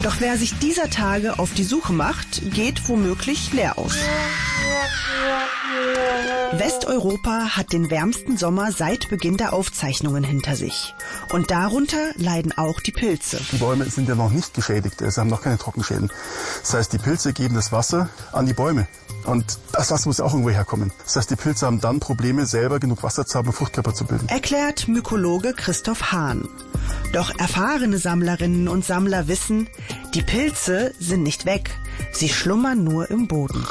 Doch wer sich dieser Tage auf die Suche macht, geht womöglich leer aus. Westeuropa hat den wärmsten Sommer seit Beginn der Aufzeichnungen hinter sich. Und darunter leiden auch die Pilze. Die Bäume sind ja noch nicht geschädigt, sie haben noch keine Trockenschäden. Das heißt, die Pilze geben das Wasser an die Bäume. Und das Wasser muss auch irgendwo herkommen. Das heißt, die Pilze haben dann Probleme, selber genug Wasser zu haben, um Fruchtkörper zu bilden. Erklärt Mykologe Christoph Hahn. Doch erfahrene Sammlerinnen und Sammler wissen, die Pilze sind nicht weg. Sie schlummern nur im Boden.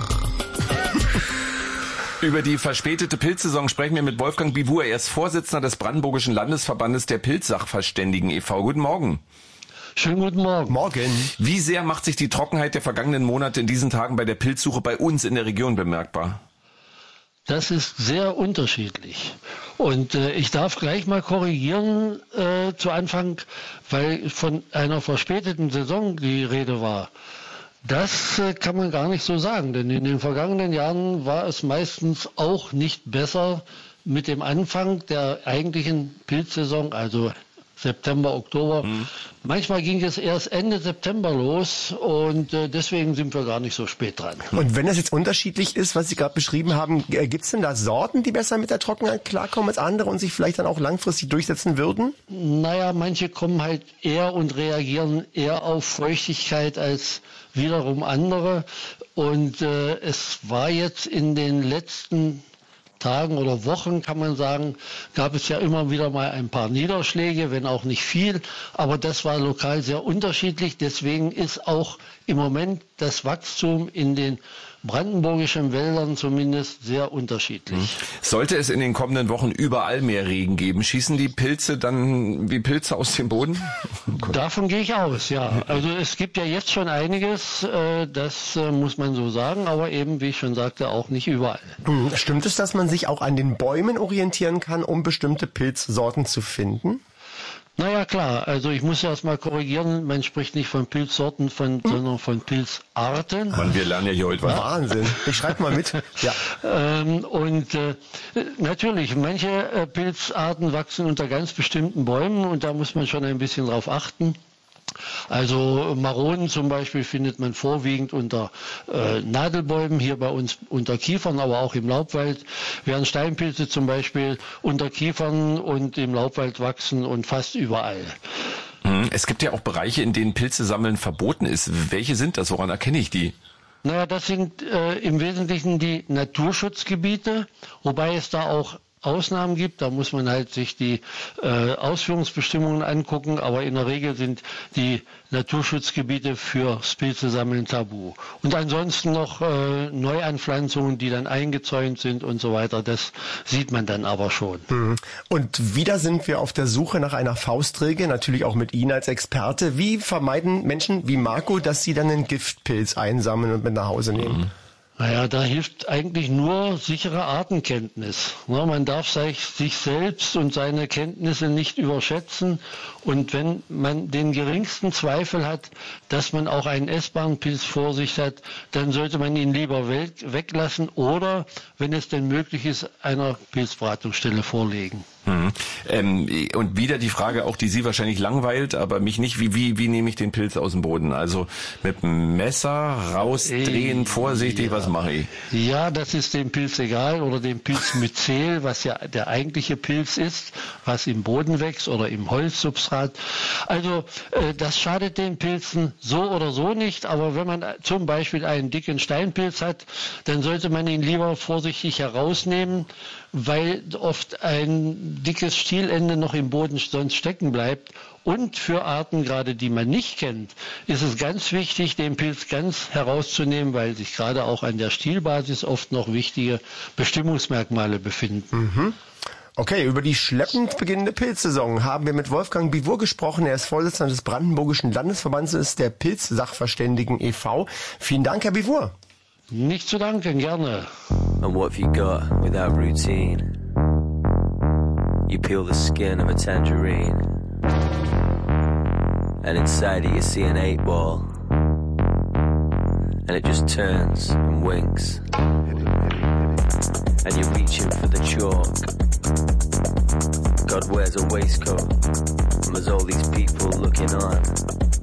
Über die verspätete Pilzsaison sprechen wir mit Wolfgang Bivur. Er ist Vorsitzender des Brandenburgischen Landesverbandes der Pilzsachverständigen e.V. Guten Morgen. Schönen guten Morgen. Morgen. Wie sehr macht sich die Trockenheit der vergangenen Monate in diesen Tagen bei der Pilzsuche bei uns in der Region bemerkbar? Das ist sehr unterschiedlich. Und ich darf gleich mal korrigieren zu Anfang, weil von einer verspäteten Saison die Rede war. Das kann man gar nicht so sagen, denn in den vergangenen Jahren war es meistens auch nicht besser mit dem Anfang der eigentlichen Pilzsaison, also September, Oktober. Manchmal ging es erst Ende September los und deswegen sind wir gar nicht so spät dran. Und wenn das jetzt unterschiedlich ist, was Sie gerade beschrieben haben, gibt es denn da Sorten, die besser mit der Trockenheit klarkommen als andere und sich vielleicht dann auch langfristig durchsetzen würden? Naja, manche kommen halt eher und reagieren eher auf Feuchtigkeit als wiederum andere. Und es war jetzt in den letzten Tagen oder Wochen, kann man sagen, gab es ja immer wieder mal ein paar Niederschläge, wenn auch nicht viel, aber das war lokal sehr unterschiedlich. Deswegen ist auch im Moment das Wachstum in den brandenburgischen Wäldern zumindest sehr unterschiedlich. Sollte es in den kommenden Wochen überall mehr Regen geben, schießen die Pilze dann wie Pilze aus dem Boden? Davon gehe ich aus, ja. Also es gibt ja jetzt schon einiges, das muss man so sagen, aber eben, wie ich schon sagte, auch nicht überall. Stimmt es, dass man sich auch an den Bäumen orientieren kann, um bestimmte Pilzsorten zu finden? Naja, klar. Also ich muss erst mal korrigieren, man spricht nicht von Pilzsorten, sondern von Pilzarten. Mann, wir lernen ja hier heute was. Wahnsinn. Ich schreibe mal mit. Ja. Natürlich, manche Pilzarten wachsen unter ganz bestimmten Bäumen und da muss man schon ein bisschen drauf achten. Also Maronen zum Beispiel findet man vorwiegend unter Nadelbäumen, hier bei uns unter Kiefern, aber auch im Laubwald, während Steinpilze zum Beispiel unter Kiefern und im Laubwald wachsen und fast überall. Es gibt ja auch Bereiche, in denen Pilze sammeln verboten ist. Welche sind das? Woran erkenne ich die? Naja, das sind im Wesentlichen die Naturschutzgebiete, wobei es da auch Ausnahmen gibt, da muss man halt sich die Ausführungsbestimmungen angucken, aber in der Regel sind die Naturschutzgebiete fürs Pilzesammeln tabu. Und ansonsten noch Neuanpflanzungen, die dann eingezäunt sind und so weiter, das sieht man dann aber schon. Und wieder sind wir auf der Suche nach einer Faustregel, natürlich auch mit Ihnen als Experte. Wie vermeiden Menschen wie Marco, dass sie dann einen Giftpilz einsammeln und mit nach Hause nehmen? Naja, da hilft eigentlich nur sichere Artenkenntnis. Man darf sich selbst und seine Kenntnisse nicht überschätzen. Und wenn man den geringsten Zweifel hat, dass man auch einen essbaren Pilz vor sich hat, dann sollte man ihn lieber weglassen oder, wenn es denn möglich ist, einer Pilzberatungsstelle vorlegen. Und wieder die Frage, auch die Sie wahrscheinlich langweilt, aber mich nicht, wie nehme ich den Pilz aus dem Boden? Also mit dem Messer rausdrehen, vorsichtig, was mache ich? Ja, das ist dem Pilz egal oder dem Pilzmyzel, was ja der eigentliche Pilz ist, was im Boden wächst oder im Holzsubstrat. Also das schadet den Pilzen so oder so nicht, aber wenn man zum Beispiel einen dicken Steinpilz hat, dann sollte man ihn lieber vorsichtig herausnehmen, weil oft ein dickes Stielende noch im Boden sonst stecken bleibt. Und für Arten gerade, die man nicht kennt, ist es ganz wichtig, den Pilz ganz herauszunehmen, weil sich gerade auch an der Stielbasis oft noch wichtige Bestimmungsmerkmale befinden. Okay, über die schleppend beginnende Pilzsaison haben wir mit Wolfgang Bivur gesprochen. Er ist Vorsitzender des Brandenburgischen Landesverbandes der Pilzsachverständigen e.V. Vielen Dank, Herr Bivur. Nicht zu danken, gerne. And what have you got without routine? You peel the skin of a tangerine, and inside it you see an 8-ball, and it just turns and winks, and you're reaching for the chalk. God wears a waistcoat, and there's all these people looking on.